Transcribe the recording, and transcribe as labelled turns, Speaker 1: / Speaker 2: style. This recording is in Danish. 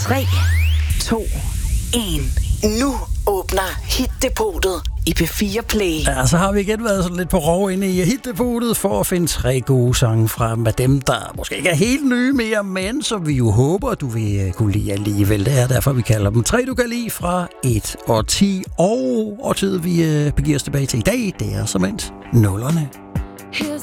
Speaker 1: 3, 2, 1. Nu åbner Hit-depotet i P4 Play.
Speaker 2: Ja, så har vi igen været sådan lidt på rov inde i Hit-depotet for at finde 3 gode sange frem af dem, der måske ikke er helt nye mere, men som vi jo håber, du vil kunne lide alligevel. Det er derfor, vi kalder dem 3, du kan lide fra 1 og 10. Og årtidet, vi begiver os tilbage til i dag, det er som endt 0'erne.